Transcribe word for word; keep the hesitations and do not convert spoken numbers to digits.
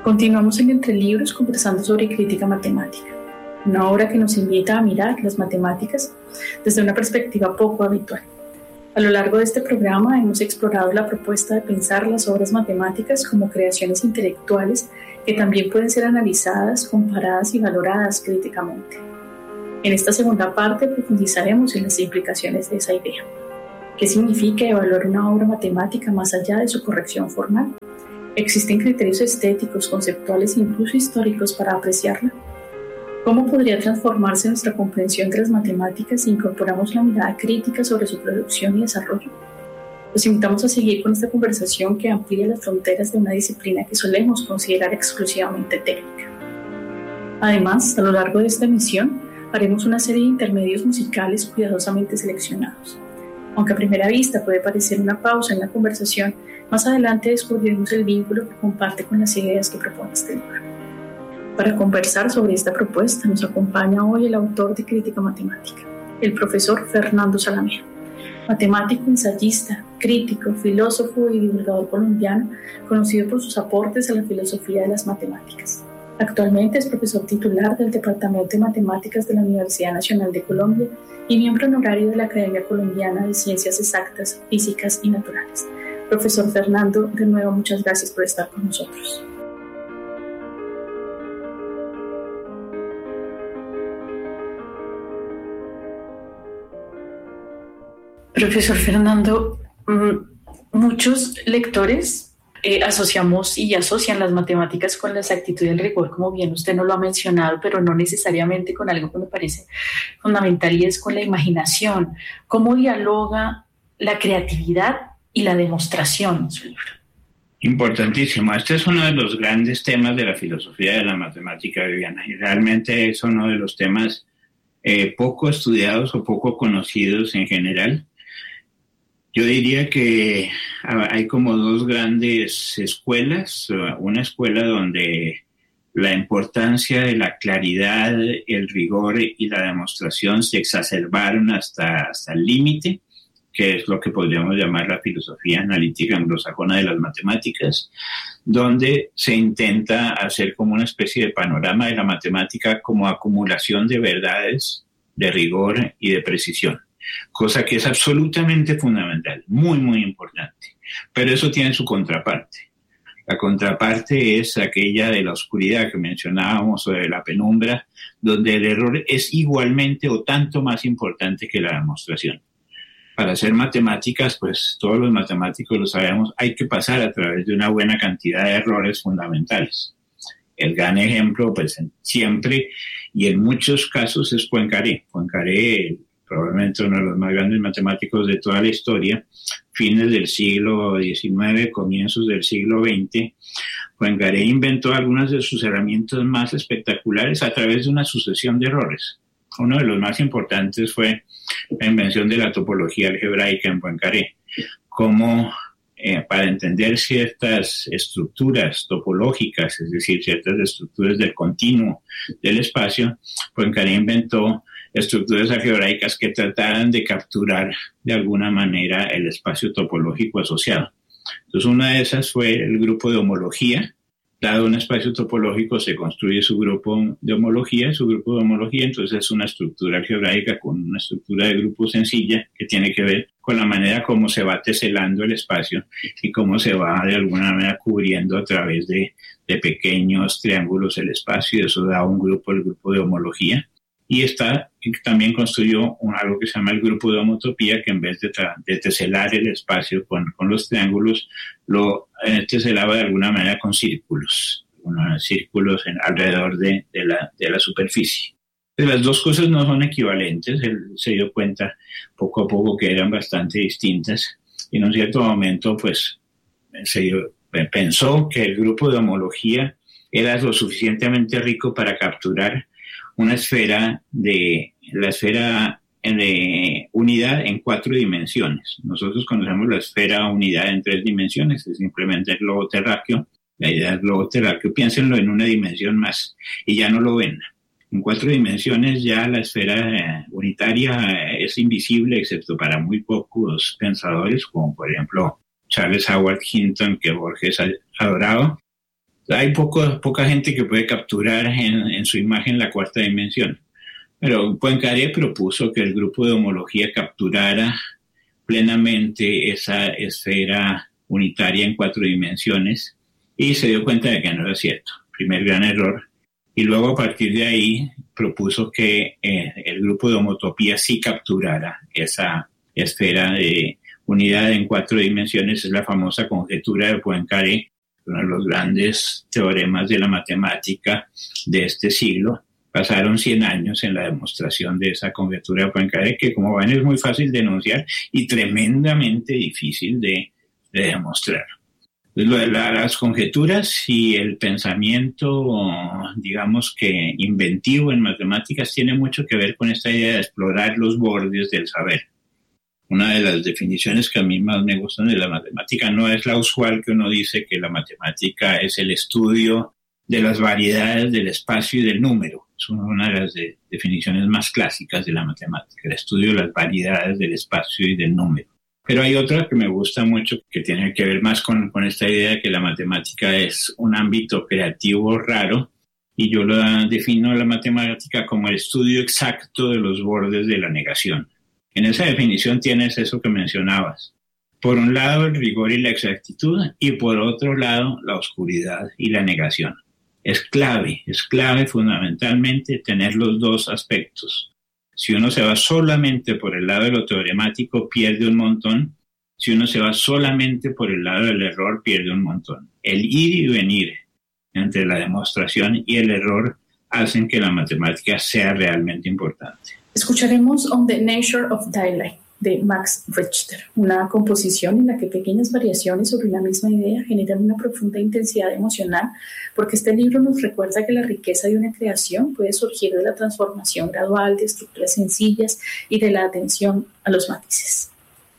Continuamos en Entre Libros conversando sobre crítica matemática, una obra que nos invita a mirar las matemáticas desde una perspectiva poco habitual. A lo largo de este programa hemos explorado la propuesta de pensar las obras matemáticas como creaciones intelectuales que también pueden ser analizadas, comparadas y valoradas críticamente. En esta segunda parte profundizaremos en las implicaciones de esa idea. ¿Qué significa evaluar una obra matemática más allá de su corrección formal? ¿Existen criterios estéticos, conceptuales e incluso históricos para apreciarla? ¿Cómo podría transformarse nuestra comprensión de las matemáticas si incorporamos la mirada crítica sobre su producción y desarrollo? Los invitamos a seguir con esta conversación que amplía las fronteras de una disciplina que solemos considerar exclusivamente técnica. Además, a lo largo de esta emisión, haremos una serie de intermedios musicales cuidadosamente seleccionados. Aunque a primera vista puede parecer una pausa en la conversación, más adelante descubriremos el vínculo que comparte con las ideas que propone este libro. Para conversar sobre esta propuesta nos acompaña hoy el autor de Crítica Matemática, el profesor Fernando Zalamea, matemático, ensayista, crítico, filósofo y divulgador colombiano, conocido por sus aportes a la filosofía de las matemáticas. Actualmente es profesor titular del Departamento de Matemáticas de la Universidad Nacional de Colombia y miembro honorario de la Academia Colombiana de Ciencias Exactas, Físicas y Naturales. Profesor Fernando, de nuevo muchas gracias por estar con nosotros. Profesor Fernando, muchos lectores eh, asociamos y asocian las matemáticas con la exactitud y el rigor, como bien usted no lo ha mencionado, pero no necesariamente con algo que me parece fundamental y es con la imaginación. ¿Cómo dialoga la creatividad y la demostración en su libro? Importantísimo. Este es uno de los grandes temas de la filosofía de la matemática, Viviana, y realmente es uno de los temas eh, poco estudiados o poco conocidos en general. Yo diría que hay como dos grandes escuelas. Una escuela donde la importancia de la claridad, el rigor y la demostración se exacerbaron hasta, hasta el límite, que es lo que podríamos llamar la filosofía analítica anglosajona de las matemáticas, donde se intenta hacer como una especie de panorama de la matemática como acumulación de verdades, de rigor y de precisión. Cosa que es absolutamente fundamental, muy, muy importante. Pero eso tiene su contraparte. La contraparte es aquella de la oscuridad que mencionábamos, o de la penumbra, donde el error es igualmente o tanto más importante que la demostración. Para hacer matemáticas, pues todos los matemáticos lo sabemos, hay que pasar a través de una buena cantidad de errores fundamentales. El gran ejemplo, pues siempre y en muchos casos, es Poincaré. Poincaré, probablemente uno de los más grandes matemáticos de toda la historia, fines del siglo diecinueve, comienzos del siglo veinte, Poincaré inventó algunas de sus herramientas más espectaculares a través de una sucesión de errores. Uno de los más importantes fue la invención de la topología algebraica en Poincaré, como eh, para entender ciertas estructuras topológicas, es decir, ciertas estructuras del continuo del espacio, Poincaré inventó estructuras algebraicas que trataran de capturar de alguna manera el espacio topológico asociado. Entonces, una de esas fue el grupo de homología. Dado un espacio topológico, se construye su grupo de homología. Su grupo de homología, entonces, es una estructura algebraica con una estructura de grupo sencilla que tiene que ver con la manera como se va teselando el espacio y cómo se va de alguna manera cubriendo a través de, de pequeños triángulos el espacio, y eso da un grupo, el grupo de homología. Y está, también construyó un, algo que se llama el grupo de homotopía, que en vez de, tra- de teselar el espacio con, con los triángulos, lo eh, teselaba de alguna manera con círculos, unos círculos en, alrededor de, de, la, de la superficie. Entonces, las dos cosas no son equivalentes. Él se dio cuenta poco a poco que eran bastante distintas, y en un cierto momento pues se dio, pensó que el grupo de homología era lo suficientemente rico para capturar una esfera de la esfera de unidad en cuatro dimensiones. Nosotros conocemos la esfera unidad en tres dimensiones, es simplemente el globo terráqueo. La idea del globo terráqueo, piénsenlo en una dimensión más y ya no lo ven. En cuatro dimensiones ya la esfera unitaria es invisible, excepto para muy pocos pensadores, como por ejemplo Charles Howard Hinton, que Borges adoraba. Hay poco, poca gente que puede capturar en, en su imagen la cuarta dimensión. Pero Poincaré propuso que el grupo de homología capturara plenamente esa esfera unitaria en cuatro dimensiones y se dio cuenta de que no era cierto. Primer gran error. Y luego a partir de ahí propuso que eh, el grupo de homotopía sí capturara esa esfera de unidad en cuatro dimensiones. Es la famosa conjetura de Poincaré, uno de los grandes teoremas de la matemática de este siglo. Pasaron cien años en la demostración de esa conjetura de Poincaré, que como ven es muy fácil de enunciar y tremendamente difícil de, de demostrar. Lo de la, las conjeturas y el pensamiento, digamos que inventivo en matemáticas, tiene mucho que ver con esta idea de explorar los bordes del saber. Una de las definiciones que a mí más me gustan de la matemática no es la usual que uno dice que la matemática es el estudio de las variedades del espacio y del número. Es una de las de, definiciones más clásicas de la matemática, el estudio de las variedades del espacio y del número. Pero hay otra que me gusta mucho, que tiene que ver más con, con esta idea de que la matemática es un ámbito creativo raro, y yo lo defino la matemática como el estudio exacto de los bordes de la negación. En esa definición tienes eso que mencionabas. Por un lado, el rigor y la exactitud, y por otro lado, la oscuridad y la negación. Es clave, es clave fundamentalmente tener los dos aspectos. Si uno se va solamente por el lado de lo teoremático, pierde un montón. Si uno se va solamente por el lado del error, pierde un montón. El ir y venir entre la demostración y el error hacen que la matemática sea realmente importante. Escucharemos On the Nature of Daylight de Max Richter, una composición en la que pequeñas variaciones sobre una misma idea generan una profunda intensidad emocional, porque este libro nos recuerda que la riqueza de una creación puede surgir de la transformación gradual de estructuras sencillas y de la atención a los matices.